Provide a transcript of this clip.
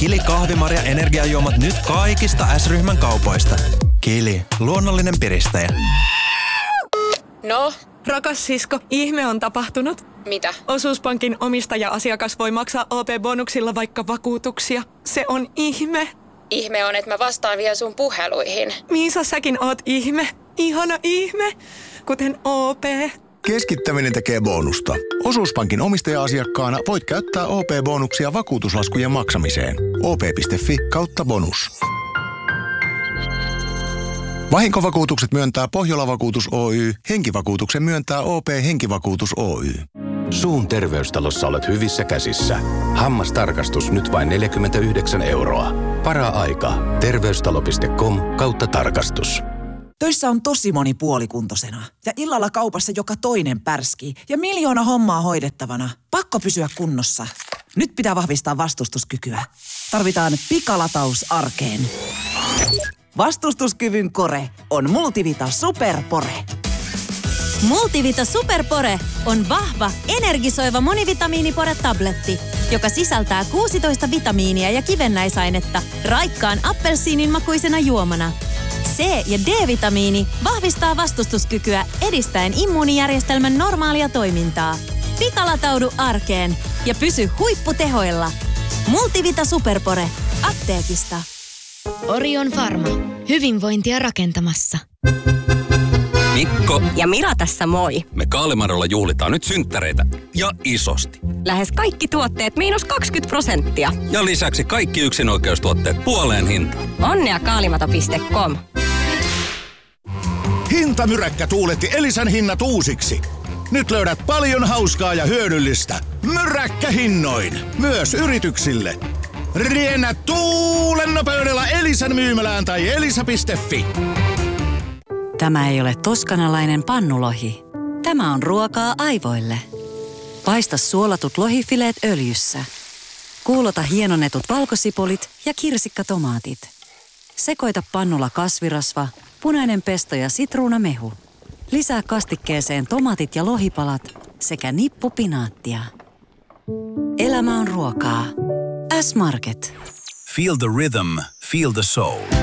Kili kahvimarja energiajuomat nyt kaikista S-ryhmän kaupoista. Kili, luonnollinen piristäjä. No? Rakas sisko, ihme on tapahtunut. Mitä? Osuuspankin omistaja-asiakas voi maksaa OP-bonuksilla vaikka vakuutuksia. Se on ihme. Ihme on, että mä vastaan vielä sun puheluihin. Miisa, säkin oot ihme. Ihana ihme. Kuten OP. Keskittäminen tekee bonusta. Osuuspankin omistaja-asiakkaana voit käyttää OP-bonuksia vakuutuslaskujen maksamiseen. op.fi/bonus. Vahinkovakuutukset myöntää Pohjola-vakuutus Oy. Henkivakuutuksen myöntää OP Henkivakuutus Oy. Suun terveystalossa olet hyvissä käsissä. Hammastarkastus nyt vain 49 €. Para-aika. Terveystalo.com/tarkastus. Töissä on tosi moni puolikuntoisena. Ja illalla kaupassa joka toinen pärskii. Ja 1,000,000 hommaa hoidettavana. Pakko pysyä kunnossa. Nyt pitää vahvistaa vastustuskykyä. Tarvitaan pikalataus arkeen. Vastustuskyvyn kore on Multivita Superpore. Multivita Superpore on vahva, energisoiva monivitamiinipore-tabletti, joka sisältää 16 vitamiinia ja kivennäisainetta raikkaan appelsiinin makuisena juomana. C- ja D-vitamiini vahvistaa vastustuskykyä edistäen immuunijärjestelmän normaalia toimintaa. Pikalataudu arkeen ja pysy huipputehoilla. Multivita Superpore. Apteekista. Orion Pharma. Hyvinvointia rakentamassa. Mikko ja Mira tässä moi. Me Kaalimarolla juhlitaan nyt synttäreitä ja isosti. Lähes kaikki tuotteet -20%. Ja lisäksi kaikki yksinoikeustuotteet puoleen hintaan. Onnea kaalimato.com. Hintamyräkkä tuuletti Elisan hinnat uusiksi. Nyt löydät paljon hauskaa ja hyödyllistä. Myräkkähinnoin. Myös yrityksille. Riennä tuulen nopeudella Elisan myymälään tai elisa.fi. Tämä ei ole toskanalainen pannulohi. Tämä on ruokaa aivoille. Paista suolatut lohifileet öljyssä. Kuulota hienonnetut valkosipulit ja kirsikkatomaatit. Sekoita pannulla kasvirasva, punainen pesto ja sitruunamehu. Lisää kastikkeeseen tomaatit ja lohipalat sekä nippu pinaattia. Elämä on ruokaa. S-Market. Feel the rhythm, feel the soul.